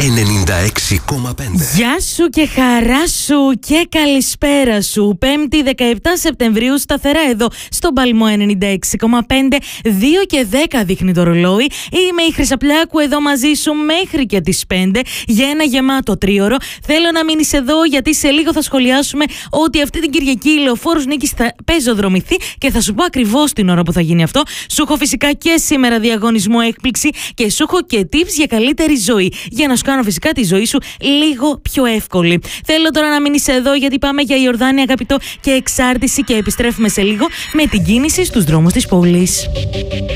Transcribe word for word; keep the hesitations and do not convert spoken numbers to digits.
ενενήντα έξι κόμμα πέντε. Γεια σου και χαρά σου και καλησπέρα σου. Πέμπτη δεκαεπτά Σεπτεμβρίου, σταθερά εδώ στον Παλμό ενενήντα έξι κόμμα πέντε. δύο και δέκα δείχνει το ρολόι. Είμαι η Χρυσαπλάκου εδώ μαζί σου μέχρι και τις πέντε για ένα γεμάτο τρίωρο. Θέλω να μείνεις εδώ γιατί σε λίγο θα σχολιάσουμε ότι αυτή την Κυριακή η Λεωφόρος Νίκης θα πεζοδρομηθεί και θα σου πω ακριβώς την ώρα που θα γίνει αυτό. Σου έχω φυσικά και σήμερα διαγωνισμό έκπληξη και σου έχω και tips για καλύτερη ζωή. Για να σου κάνω φυσικά τη ζωή σου λίγο πιο εύκολη. Θέλω τώρα να μείνεις εδώ γιατί πάμε για Ιορδάνη, αγαπητό, και εξάρτηση και επιστρέφουμε σε λίγο με την κίνηση στους δρόμους της πόλης.